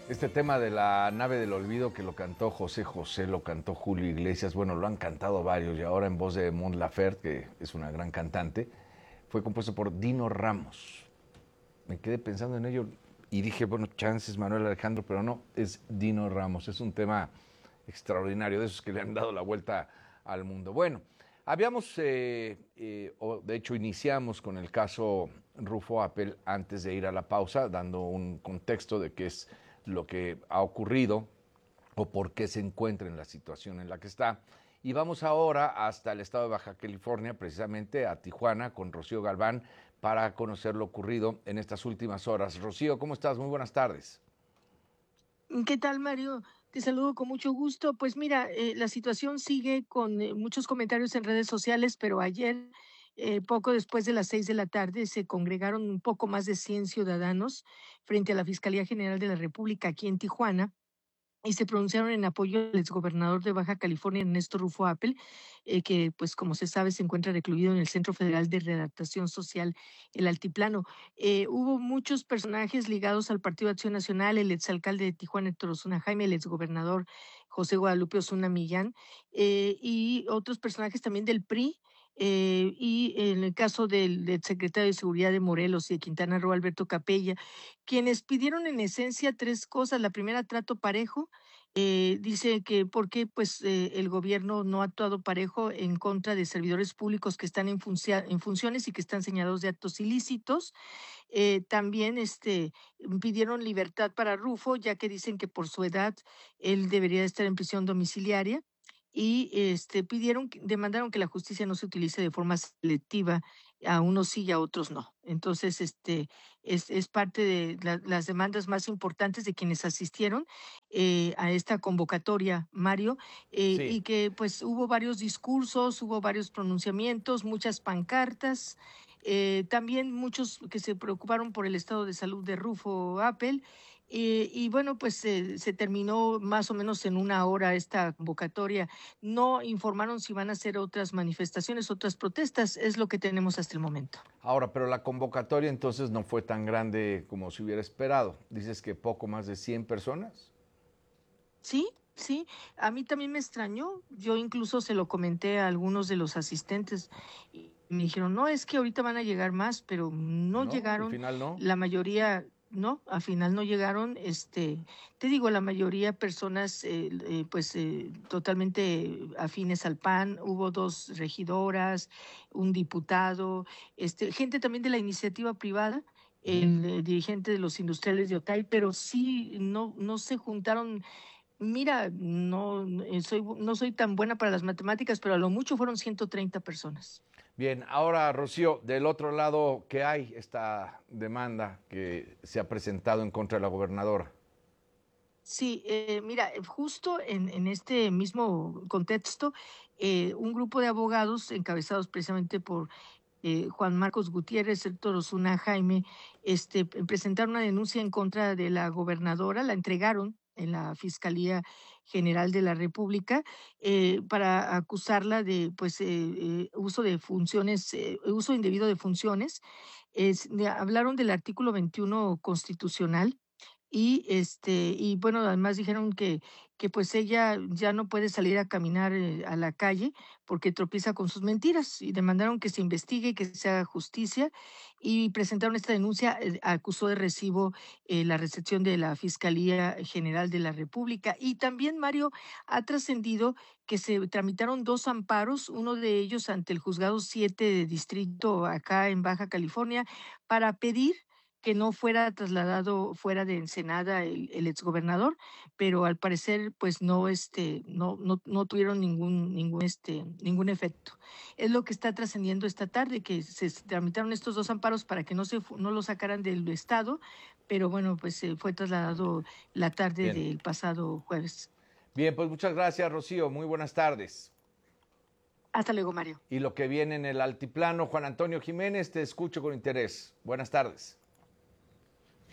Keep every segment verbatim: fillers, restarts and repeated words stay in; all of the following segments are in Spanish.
Este tema de la nave del olvido que lo cantó José José, lo cantó Julio Iglesias, bueno, lo han cantado varios y ahora en voz de Mon Laferte, que es una gran cantante, fue compuesto por Dino Ramos. Me quedé pensando en ello y dije, bueno, chances Manuel Alejandro, pero no, es Dino Ramos, es un tema extraordinario, de esos que le han dado la vuelta al mundo. Bueno, habíamos, eh, eh, o de hecho iniciamos con el caso Rufo Appel antes de ir a la pausa, dando un contexto de qué es lo que ha ocurrido o por qué se encuentra en la situación en la que está. Y vamos ahora hasta el estado de Baja California, precisamente a Tijuana, con Rocío Galván, para conocer lo ocurrido en estas últimas horas. Rocío, ¿cómo estás? Muy buenas tardes. ¿Qué tal, Mario? Te saludo con mucho gusto. Pues mira, eh, la situación sigue con eh, muchos comentarios en redes sociales, pero ayer, eh, poco después de las seis de la tarde, se congregaron un poco más de cien ciudadanos frente a la Fiscalía General de la República aquí en Tijuana y se pronunciaron en apoyo al exgobernador de Baja California, Ernesto Rufo Appel, eh, que, pues, como se sabe, se encuentra recluido en el Centro Federal de Readaptación Social, el Altiplano. Eh, hubo muchos personajes ligados al Partido de Acción Nacional, el exalcalde de Tijuana, Héctor Osuna Jaime, el exgobernador José Guadalupe Osuna Millán, eh, y otros personajes también del P R I, eh, y en el caso del, del secretario de Seguridad de Morelos y de Quintana Roo, Alberto Capella, quienes pidieron en esencia tres cosas. La primera, trato parejo. Eh, dice que porque pues eh, el gobierno no ha actuado parejo en contra de servidores públicos que están en, funcia- en funciones y que están señalados de actos ilícitos. Eh, también este, pidieron libertad para Rufo, ya que dicen que por su edad él debería estar en prisión domiciliaria. Y este, pidieron, que- demandaron que la justicia no se utilice de forma selectiva, a unos sí y a otros no. Entonces, este, es, es parte de la- las demandas más importantes de quienes asistieron eh, a esta convocatoria, Mario, eh, Sí, y que pues hubo varios discursos, hubo varios pronunciamientos, muchas pancartas, eh, también muchos que se preocuparon por el estado de salud de Rufo Appel. Eh, y bueno, pues eh, se terminó más o menos en una hora esta convocatoria. No informaron si van a hacer otras manifestaciones, otras protestas, es lo que tenemos hasta el momento. ahora, pero la convocatoria entonces no fue tan grande como se hubiera esperado. Dices que poco más de cien personas. Sí, sí, a mí también me extrañó. Yo incluso se lo comenté a algunos de los asistentes y me dijeron, no, es que ahorita van a llegar más, pero no No, al llegaron. final no. La mayoría, no, al final no llegaron. Este, te digo, la mayoría personas, eh, eh, pues, eh, totalmente afines al P A N. Hubo dos regidoras, un diputado, este, gente también de la iniciativa privada. El eh, dirigente de los industriales de Otay, pero sí no, no se juntaron. Mira, no, eh, soy, no soy tan buena para las matemáticas, pero a lo mucho fueron ciento treinta personas. Bien, ahora Rocío, del otro lado, ¿qué hay esta demanda que se ha presentado en contra de la gobernadora? Sí, eh, mira, eh, justo en, en este mismo contexto, eh, un grupo de abogados encabezados precisamente por eh, Juan Marcos Gutiérrez, Héctor Osuna Jaime, este, presentaron una denuncia en contra de la gobernadora, la entregaron en la Fiscalía General de la República eh, para acusarla de pues eh, eh, uso de funciones, eh, uso indebido de funciones. Es, de- hablaron del artículo veintiuno constitucional y este y bueno, además dijeron que que pues ella ya no puede salir a caminar eh, a la calle porque tropieza con sus mentiras y demandaron que se investigue, que se haga justicia y presentaron esta denuncia. Eh, acusó de recibo eh, la recepción de la Fiscalía General de la República. Y también, Mario, ha trascendido que se tramitaron dos amparos, uno de ellos ante el Juzgado siete de Distrito acá en Baja California, para pedir que no fuera trasladado fuera de Ensenada el, el exgobernador, pero al parecer pues no este no no no tuvieron ningún ningún este ningún efecto. Es lo que está trascendiendo esta tarde, que se tramitaron estos dos amparos para que no se fu- no lo sacaran del estado, pero bueno, pues se fue trasladado la tarde Bien, del pasado jueves. bien, pues muchas gracias Rocío, muy buenas tardes. Hasta luego, Mario. Y lo que viene en el altiplano, Juan Antonio Jiménez, te escucho con interés. Buenas tardes.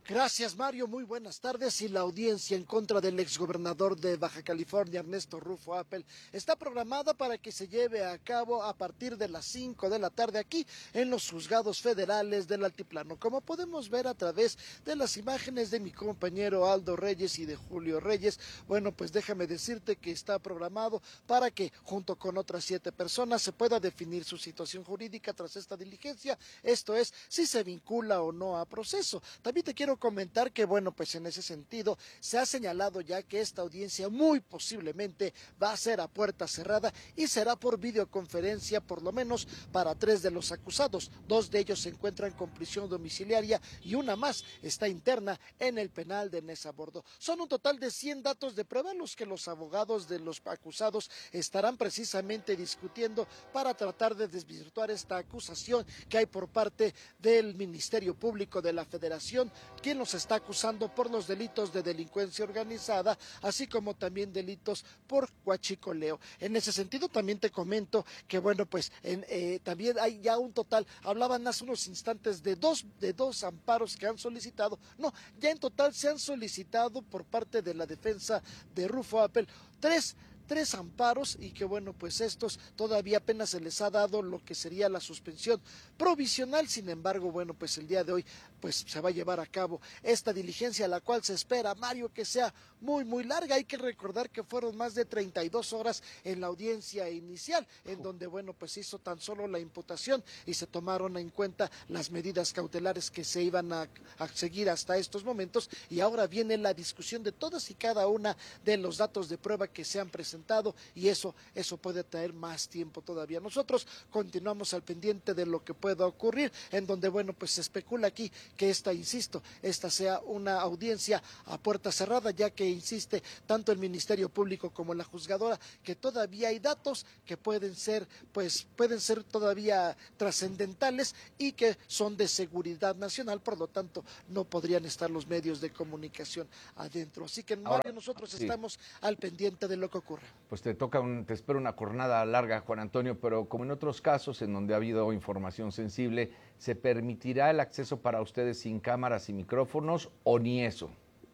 Gracias, Mario. Muy buenas tardes. Y la audiencia en contra del exgobernador de Baja California, Ernesto Rufo Appel, está programada para que se lleve a cabo a partir de las cinco de la tarde aquí en los juzgados federales del Altiplano. Como podemos ver a través de las imágenes de mi compañero Aldo Reyes y de Julio Reyes, bueno, pues déjame decirte que está programado para que junto con otras siete personas se pueda definir su situación jurídica tras esta diligencia, esto es, si se vincula o no a proceso. También te quiero comentar que, bueno, pues en ese sentido se ha señalado ya que esta audiencia muy posiblemente va a ser a puerta cerrada y será por videoconferencia, por lo menos para tres de los acusados. Dos de ellos se encuentran con prisión domiciliaria y una más está interna en el penal de Nesa Bordo. Son un total de cien datos de prueba los que los abogados de los acusados estarán precisamente discutiendo para tratar de desvirtuar esta acusación que hay por parte del Ministerio Público de la Federación, quien los está acusando por los delitos de delincuencia organizada, así como también delitos por huachicoleo. En ese sentido también te comento que, bueno, pues en, eh, también hay ya un total, hablaban hace unos instantes de dos, de dos amparos que han solicitado, no, ya en total se han solicitado por parte de la defensa de Rufo Appel tres tres amparos y que, bueno, pues estos todavía apenas se les ha dado lo que sería la suspensión provisional. Sin embargo, bueno, pues el día de hoy pues se va a llevar a cabo esta diligencia, la cual se espera, Mario, que sea muy muy larga. Hay que recordar que fueron más de treinta y dos horas en la audiencia inicial, en donde, bueno, pues hizo tan solo la imputación y se tomaron en cuenta las medidas cautelares que se iban a, a seguir hasta estos momentos, y ahora viene la discusión de todas y cada una de los datos de prueba que se han presentado, y eso, eso puede traer más tiempo todavía. Nosotros continuamos al pendiente de lo que pueda ocurrir, en donde, bueno, pues se especula aquí que esta, insisto, esta sea una audiencia a puerta cerrada, ya que insiste tanto el Ministerio Público como la juzgadora que todavía hay datos que pueden ser, pues, pueden ser todavía trascendentales y que son de seguridad nacional, por lo tanto no podrían estar los medios de comunicación adentro. Así que, Ahora, Mario, nosotros sí, estamos al pendiente de lo que ocurra. pues te toca un, te espera una jornada larga, Juan Antonio, pero como en otros casos en donde ha habido información sensible, ¿se permitirá el acceso para ustedes sin cámaras y micrófonos o ni eso?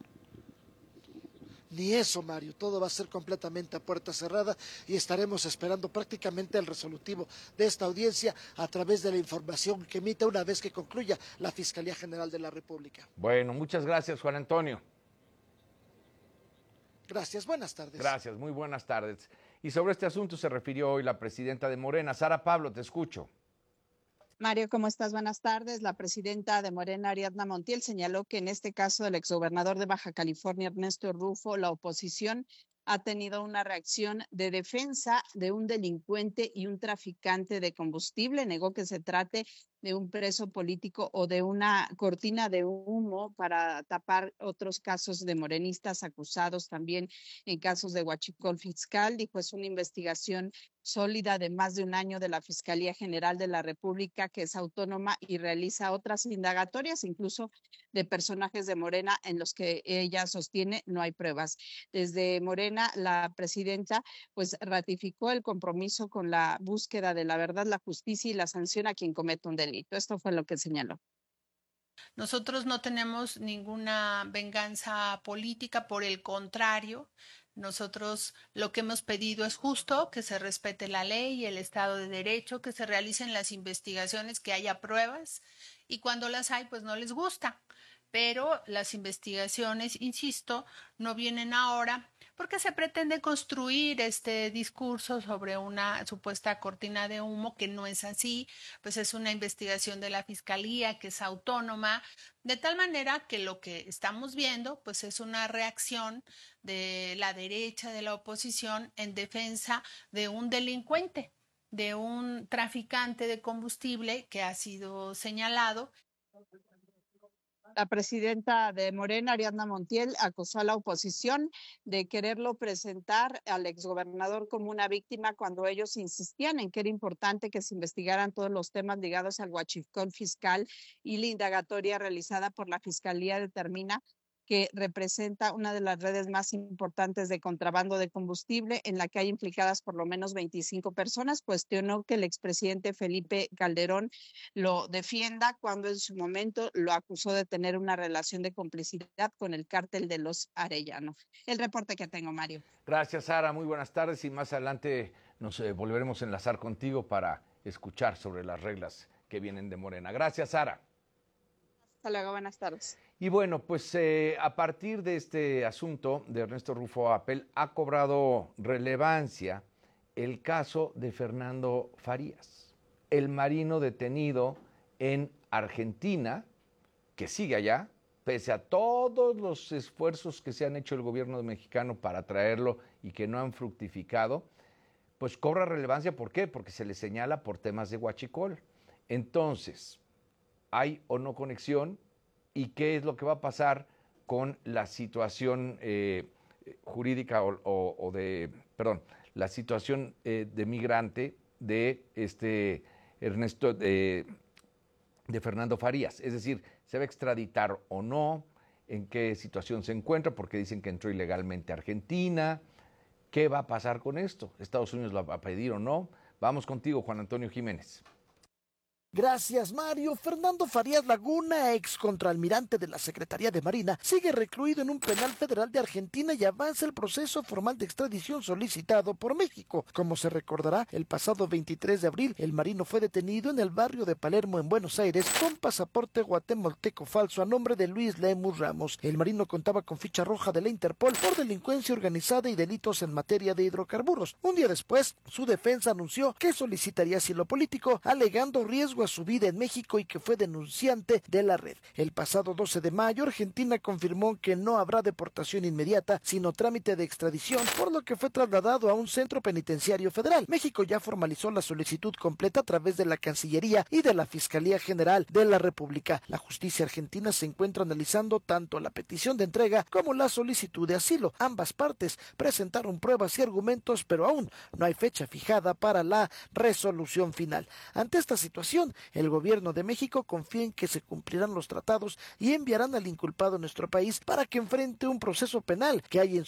Ni eso, Mario, todo va a ser completamente a puerta cerrada y estaremos esperando prácticamente el resolutivo de esta audiencia a través de la información que emita una vez que concluya la Fiscalía General de la República. Bueno, muchas gracias, Juan Antonio. Gracias, buenas tardes. Gracias, muy buenas tardes. Y sobre este asunto se refirió hoy la presidenta de Morena. Sara Pablo, te escucho. Mario, ¿cómo estás? Buenas tardes. La presidenta de Morena, Ariadna Montiel, señaló que en este caso del exgobernador de Baja California, Ernesto Rufo, la oposición ha tenido una reacción de defensa de un delincuente y un traficante de combustible. Negó que se trate de un preso político o de una cortina de humo para tapar otros casos de morenistas acusados también en casos de huachicol fiscal. Dijo, es una investigación sólida de más de un año de la Fiscalía General de la República, que es autónoma y realiza otras indagatorias, incluso de personajes de Morena en los que ella sostiene no hay pruebas. Desde Morena, la presidenta pues ratificó el compromiso con la búsqueda de la verdad, la justicia y la sanción a quien cometa un delito. Esto fue lo que señaló. Nosotros no tenemos ninguna venganza política, por el contrario, nosotros lo que hemos pedido es justo que se respete la ley y el Estado de Derecho, que se realicen las investigaciones, que haya pruebas, y cuando las hay, pues no les gusta. Pero las investigaciones, insisto, no vienen ahora porque se pretende construir este discurso sobre una supuesta cortina de humo que no es así, pues es una investigación de la Fiscalía que es autónoma, de tal manera que lo que estamos viendo pues es una reacción de la derecha, de la oposición, en defensa de un delincuente, de un traficante de combustible que ha sido señalado. La presidenta de Morena, Ariadna Montiel, acusó a la oposición de quererlo presentar al exgobernador como una víctima cuando ellos insistían en que era importante que se investigaran todos los temas ligados al huachicol fiscal, y la indagatoria realizada por la Fiscalía determina que representa una de las redes más importantes de contrabando de combustible, en la que hay implicadas por lo menos veinticinco personas. Cuestionó que el expresidente Felipe Calderón lo defienda cuando en su momento lo acusó de tener una relación de complicidad con el cártel de los Arellano. El reporte que tengo, Mario. Gracias, Sara. Muy buenas tardes y más adelante nos eh, volveremos a enlazar contigo para escuchar sobre las reglas que vienen de Morena. Gracias, Sara. Hasta luego, buenas tardes. Y bueno, pues eh, a partir de este asunto de Ernesto Rufo Appel ha cobrado relevancia el caso de Fernando Farías, el marino detenido en Argentina, que sigue allá, pese a todos los esfuerzos que se han hecho el gobierno mexicano para traerlo y que no han fructificado, pues cobra relevancia. ¿Por qué? Porque se le señala por temas de huachicol. Entonces, ¿hay o no conexión? ¿Y qué es lo que va a pasar con la situación eh, jurídica o, o, o de, perdón, la situación eh, de migrante de este Ernesto, de, de Fernando Farías? Es decir, ¿se va a extraditar o no? ¿En qué situación se encuentra? Porque dicen que entró ilegalmente a Argentina. ¿Qué va a pasar con esto? ¿Estados Unidos lo va a pedir o no? Vamos contigo, Juan Antonio Jiménez. Gracias, Mario. Fernando Farías Laguna, ex contraalmirante de la Secretaría de Marina, sigue recluido en un penal federal de Argentina y avanza el proceso formal de extradición solicitado por México. Como se recordará, el pasado veintitrés de abril, el marino fue detenido en el barrio de Palermo, en Buenos Aires, con pasaporte guatemalteco falso a nombre de Luis Lemus Ramos. El marino contaba con ficha roja de la Interpol por delincuencia organizada y delitos en materia de hidrocarburos. Un día después, su defensa anunció que solicitaría asilo político, alegando riesgo a su vida en México y que fue denunciante de la red. El pasado doce de mayo, Argentina confirmó que no habrá deportación inmediata, sino trámite de extradición, por lo que fue trasladado a un centro penitenciario federal. México ya formalizó la solicitud completa a través de la Cancillería y de la Fiscalía General de la República. La justicia argentina se encuentra analizando tanto la petición de entrega como la solicitud de asilo. Ambas partes presentaron pruebas y argumentos, pero aún no hay fecha fijada para la resolución final. Ante esta situación, el gobierno de México confía en que se cumplirán los tratados y enviarán al inculpado a nuestro país para que enfrente un proceso penal que hay en